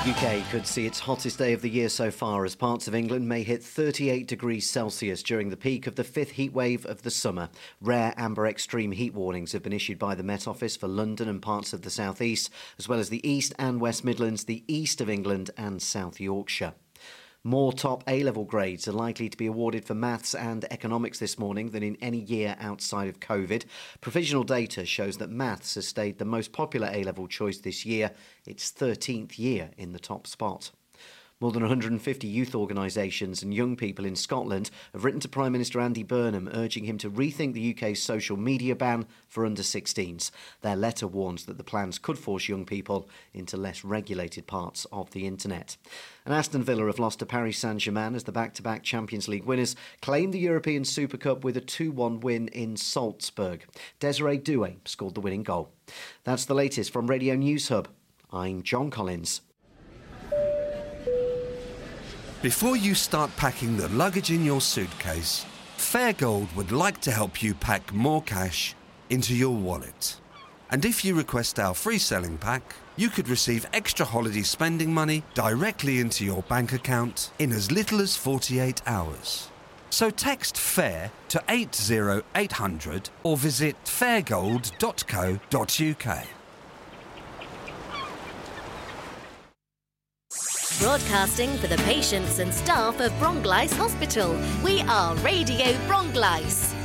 UK could see its hottest day of the year so far as parts of England may hit 38 degrees Celsius during the peak of the fifth heat wave of the summer. Rare amber extreme heat warnings have been issued by the Met Office for London and parts of the South East, as well as the East and West Midlands, the east of England and South Yorkshire. More top A-level grades are likely to be awarded for maths and economics this morning than in any year outside of COVID. Provisional data shows that maths has stayed the most popular A-level choice this year, its 13th year in the top spot. More than 150 youth organisations and young people in Scotland have written to Prime Minister Andy Burnham urging him to rethink the UK's social media ban for under-16s. Their letter warns that the plans could force young people into less regulated parts of the internet. And Aston Villa have lost to Paris Saint-Germain as the back-to-back Champions League winners claimed the European Super Cup with a 2-1 win in Salzburg. Desiree Doué scored the winning goal. That's the latest from Radio News Hub. I'm John Collins. Before you start packing the luggage in your suitcase, Fairgold would like to help you pack more cash into your wallet. And if you request our free selling pack, you could receive extra holiday spending money directly into your bank account in as little as 48 hours. So text FAIR to 80800 or visit fairgold.co.uk. Broadcasting for the patients and staff of Bronglice Hospital. We are Radio Bronglice.